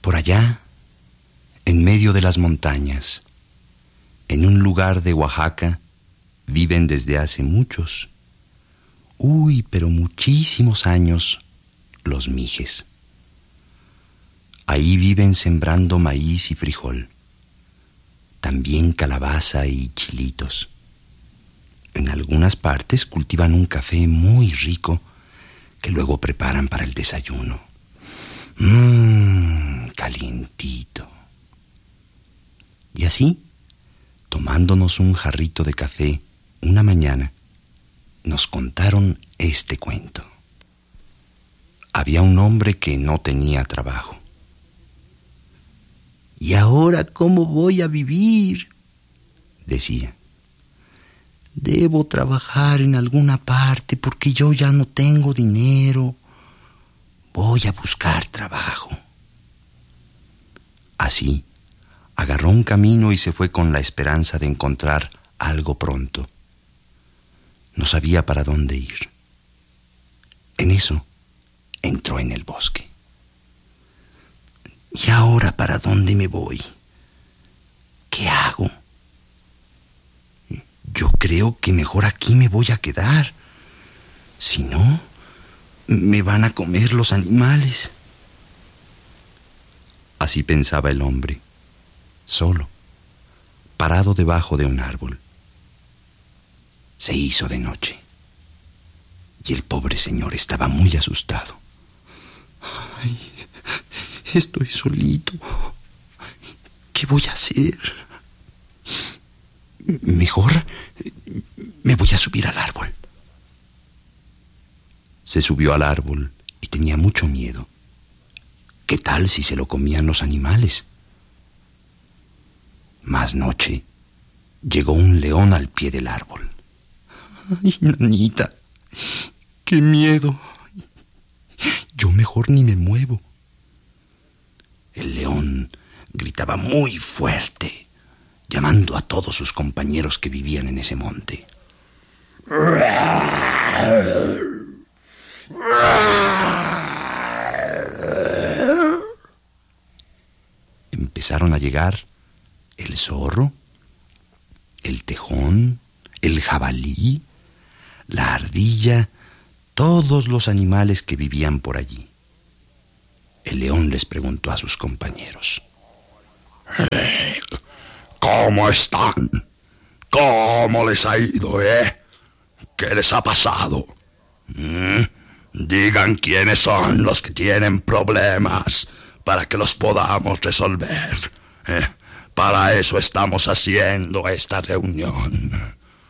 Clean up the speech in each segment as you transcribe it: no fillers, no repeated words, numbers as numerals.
Por allá, en medio de las montañas, en un lugar de Oaxaca, viven desde hace muchos, pero muchísimos años, los mijes. Ahí viven sembrando maíz y frijol, también calabaza y chilitos. En algunas partes cultivan un café muy rico que luego preparan para el desayuno. Calientito. Y así, tomándonos un jarrito de café una mañana, nos contaron este cuento. Había un hombre que no tenía trabajo. ¿Y ahora cómo voy a vivir?, decía. Debo trabajar en alguna parte porque yo ya no tengo dinero. Voy a buscar trabajo. Así, agarró un camino y se fue con la esperanza de encontrar algo pronto. No sabía para dónde ir. En eso, entró en el bosque. ¿Y ahora para dónde me voy? ¿Qué hago? Yo creo que mejor aquí me voy a quedar. Si no, me van a comer los animales. Así pensaba el hombre, solo, parado debajo de un árbol. Se hizo de noche y el pobre señor estaba muy asustado. Ay, estoy solito. ¿Qué voy a hacer? Mejor me voy a subir al árbol. Se subió al árbol y tenía mucho miedo. ¿Qué tal si se lo comían los animales? Más noche, llegó un león al pie del árbol. ¡Ay, nanita! ¡Qué miedo! Yo mejor ni me muevo. El león gritaba muy fuerte, llamando a todos sus compañeros que vivían en ese monte. Empezaron a llegar el zorro, el tejón, el jabalí, la ardilla, todos los animales que vivían por allí. El león les preguntó a sus compañeros: ¿Cómo están? ¿Cómo les ha ido, ¿Qué les ha pasado? Digan quiénes son los que tienen problemas para que los podamos resolver. Para eso estamos haciendo esta reunión.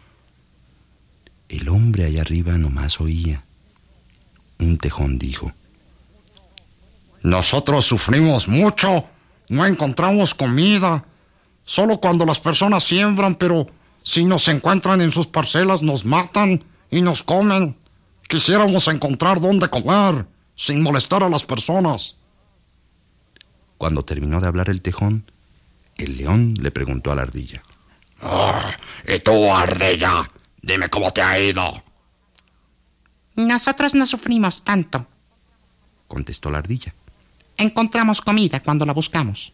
El hombre allá arriba nomás oía. Un tejón dijo: Nosotros sufrimos mucho, no encontramos comida. Solo cuando las personas siembran, pero si nos encuentran en sus parcelas nos matan y nos comen. Quisiéramos encontrar dónde comer, sin molestar a las personas. Cuando terminó de hablar el tejón, el león le preguntó a la ardilla: ¿Y tú, ardilla? Dime cómo te ha ido. Nosotros no sufrimos tanto, contestó la ardilla. Encontramos comida cuando la buscamos.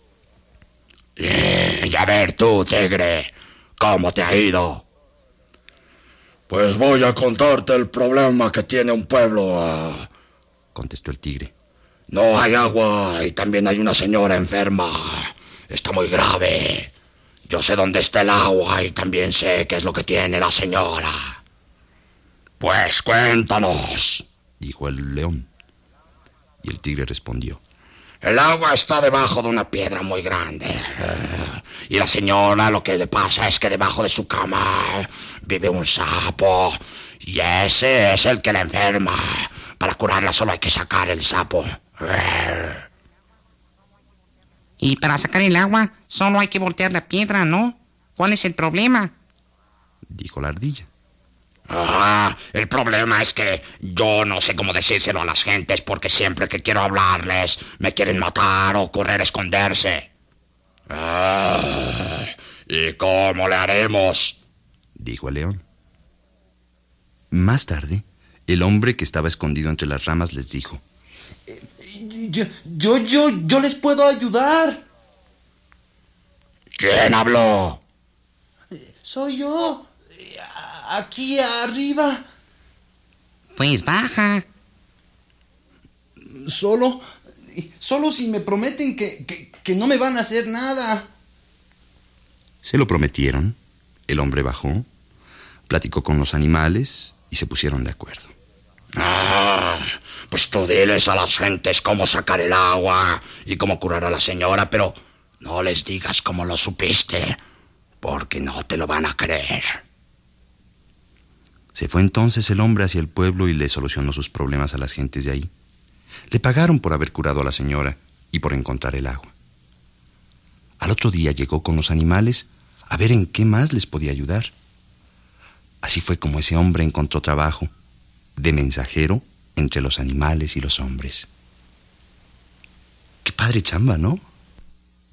Y a ver tú, tigre, ¿cómo te ha ido? Pues voy a contarte el problema que tiene un pueblo, contestó el tigre. No hay agua y también hay una señora enferma. Está muy grave. Yo sé dónde está el agua y también sé qué es lo que tiene la señora. Pues cuéntanos, dijo el león. Y el tigre respondió: el agua está debajo de una piedra muy grande. Y la señora, lo que le pasa es que debajo de su cama vive un sapo. Y ese es el que la enferma. Para curarla solo hay que sacar el sapo. Y para sacar el agua solo hay que voltear la piedra, ¿no? ¿Cuál es el problema?, dijo la ardilla. El problema es que yo no sé cómo decírselo a las gentes porque siempre que quiero hablarles me quieren matar o correr a esconderse. ¿Y cómo le haremos?, dijo el león. Más tarde, el hombre que estaba escondido entre las ramas les dijo: Yo les puedo ayudar. ¿Quién habló? Soy yo. Aquí arriba. Pues baja. Solo si me prometen que no me van a hacer nada. Se lo prometieron. El hombre bajó, platicó con los animales y se pusieron de acuerdo. Pues tú diles a las gentes cómo sacar el agua y cómo curar a la señora, pero no les digas cómo lo supiste, porque no te lo van a creer. Se fue entonces el hombre hacia el pueblo y le solucionó sus problemas a las gentes de ahí. Le pagaron por haber curado a la señora y por encontrar el agua. Al otro día llegó con los animales a ver en qué más les podía ayudar. Así fue como ese hombre encontró trabajo, de mensajero entre los animales y los hombres. Qué padre chamba, ¿no?